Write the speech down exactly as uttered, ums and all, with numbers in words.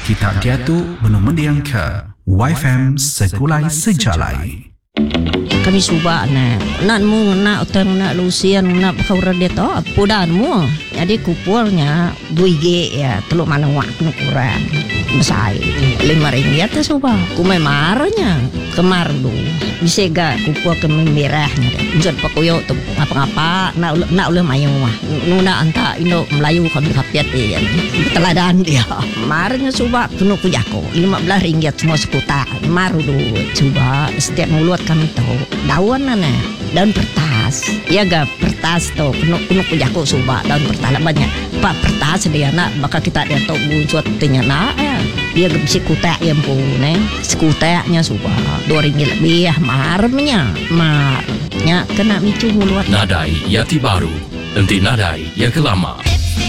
Kita diatu benumendiang ke Y F M Sekulai Sejalai. Kami suba na nak mu nak utang nak lusian nak kau dia to pudan mu jadi kupulnya dua G ya teluk mana waktu kurang besai lima ringgit tu suba ku marahnya kemar du bisa ga kupul ke merahnya usut pakuyo tu apa-apa nak nak uleh mayu mah nuna anta Indo Melayu kami kapiat ya teladan dia marahnya suba kena ku jako lima belas ringgit semua sekuta maru du coba setiap mulut kami tahu daun nana daun pertas ya ga pertas tu penuh penuh pujaku suba daun pertas banyak pak pertas dia nak maka kita dia tahu buat tanya nak ya dia bisa kutak yang pun eh sekutaknya suba dua ringgit lebih ya marmnya marnya kena micu mulut nadai yati baru nanti nadai ya kelama.